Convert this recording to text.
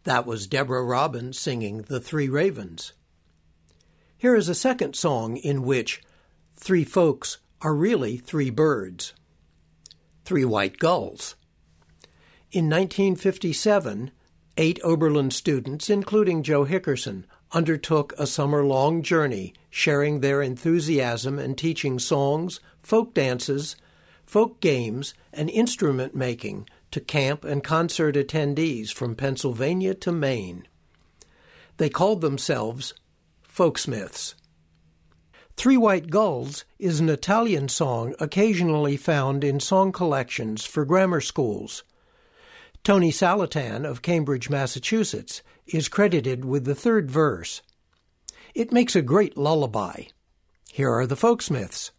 That was Deborah Robbins singing The Three Ravens. Here is a second song in which three folks are really three birds. Three White Gulls. In 1957, 8 Oberlin students, including Joe Hickerson, undertook a summer-long journey, sharing their enthusiasm and teaching songs, folk dances, folk games, and instrument making to camp and concert attendees from Pennsylvania to Maine. They called themselves Folksmiths. Three White Gulls is an Italian song occasionally found in song collections for grammar schools. Tony Salatan of Cambridge, Massachusetts, is credited with the third verse. It makes a great lullaby. Here are the Folksmiths.